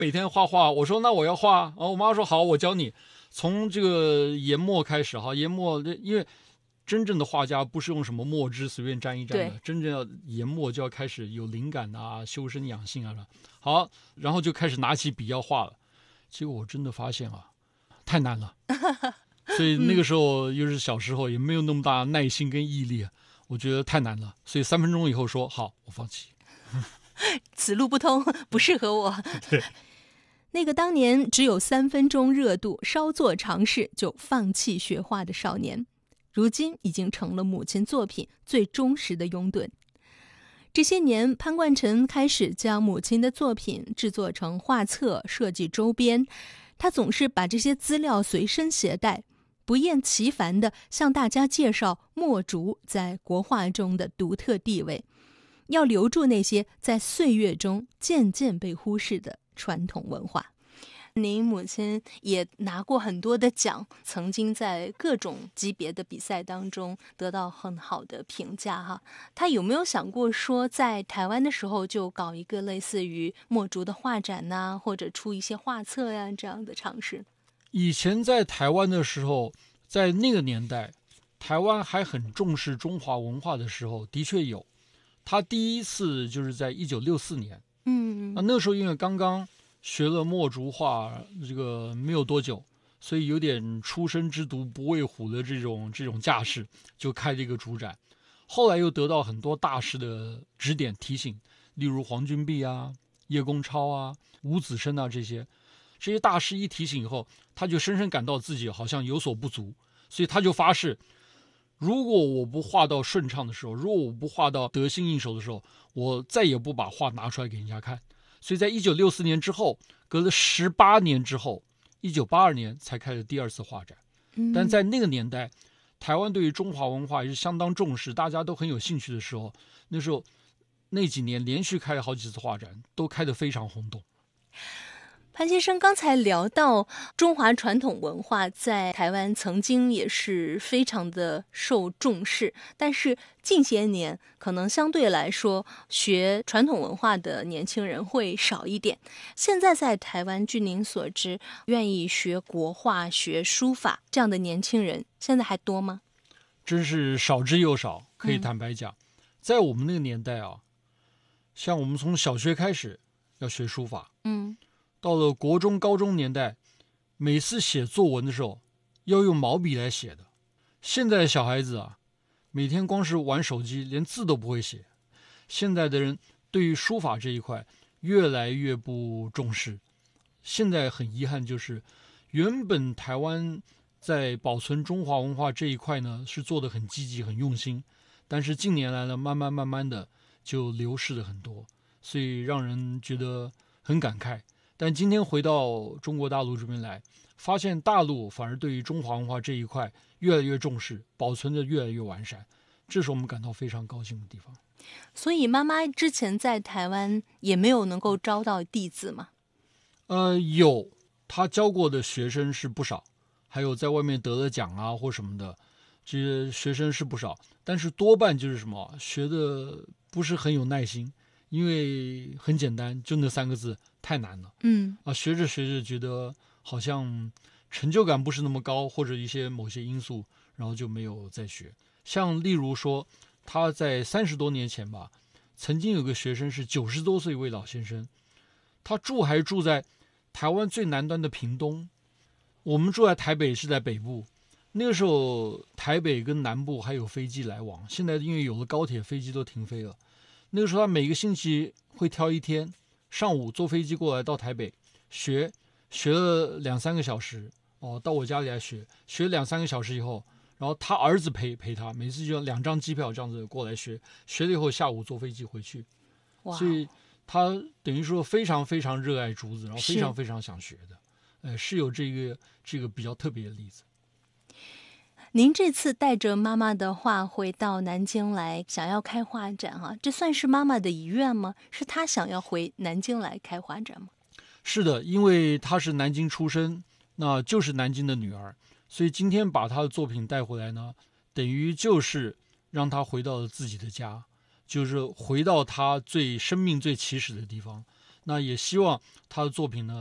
每天画画，我说那我要画，我妈说好，我教你。从这个研墨开始哈，研墨因为真正的画家不是用什么墨汁随便沾一沾的，真正要研墨就要开始有灵感啊，修身养性啊。好，然后就开始拿起笔要画了。结果我真的发现啊，太难了。所以那个时候又是小时候，也没有那么大耐心跟毅力，我觉得太难了。所以3分钟以后说好，我放弃。 此路不通，不适合我。 对。 那个当年只有3分钟热度，稍作尝试就放弃学画的少年，如今已经成了母亲作品最忠实的拥趸。这些年，潘冠臣开始将母亲的作品制作成画册，设计周边。他总是把这些资料随身携带，不厌其烦地向大家介绍墨竹在国画中的独特地位，要留住那些在岁月中渐渐被忽视的传统文化。您母亲也拿过很多的奖，曾经在各种级别的比赛当中得到很好的评价哈。她有没有想过说在台湾的时候就搞一个类似于墨竹的画展呐，或者出一些画册呀这样的尝试？ 以前在台湾的时候，在那个年代，台湾还很重视中华文化的时候，的确有。他第一次就是在1964年，那时候因为刚刚学了墨竹画，这个没有多久，所以有点初生之犊不畏虎的这种架势，就开了一个竹展。后来又得到很多大师的指点提醒，例如黄君璧啊、叶公超啊、吴子升啊这些大师一提醒以后，他就深深感到自己好像有所不足，所以他就发誓，如果我不画到顺畅的时候，如果我不画到得心应手的时候，我再也不把画拿出来给人家看。所以在1964年之后，隔了18年之后，1982年才开了第2次画展。但在那个年代，台湾对于中华文化也是相当重视，大家都很有兴趣的时候，那时候那几年连续开了好几次画展，都开得非常轰动。 潘先生刚才聊到中华传统文化在台湾曾经也是非常的受重视，但是近些年可能相对来说学传统文化的年轻人会少一点。现在在台湾，据您所知，愿意学国画、学书法这样的年轻人现在还多吗？ 真是少之又少，可以坦白讲。在我们那个年代啊，像我们从小学开始要学书法，到了国中、高中年代，每次写作文的时候要用毛笔来写的。现在的小孩子啊，每天光是玩手机，连字都不会写。现在的人对于书法这一块越来越不重视。现在很遗憾，就是原本台湾在保存中华文化这一块呢，是做得很积极、很用心，但是近年来呢，慢慢的就流失了很多，所以让人觉得很感慨。但今天回到中国大陆这边来，发现大陆反而对于中华文化这一块越来越重视，保存的越来越完善，这是我们感到非常高兴的地方。 所以妈妈之前在台湾也没有能够招到弟子吗？ 有，她教过的学生是不少，还有在外面得了奖啊或什么的，这些学生是不少，但是多半就是什么，学的不是很有耐心，因为很简单，就那3个字太难了。学着学着觉得好像成就感不是那么高，或者某些因素，然后就没有再学。像例如说，他在30多年前吧，曾经有个学生是90多岁一位老先生，他还住在台湾最南端的屏东，我们住在台北是在北部。那个时候台北跟南部还有飞机来往，现在因为有了高铁，飞机都停飞了。那个时候他每个星期会挑一天上午坐飞机过来到台北学了2-3个小时，到我家里来学2-3个小时以后，然后他儿子陪他，每次就2张机票这样子过来学了以后下午坐飞机回去。所以他等于说非常非常热爱竹子，然后非常非常想学的，是有这个比较特别的例子。 您这次带着妈妈的画回到南京来，想要开画展哈，这算是妈妈的遗愿吗？是她想要回南京来开画展吗？ 是的，因为她是南京出生，那就是南京的女儿，所以今天把她的作品带回来呢，等于就是让她回到了自己的家，就是回到她生命最起始的地方。 那也希望他的作品呢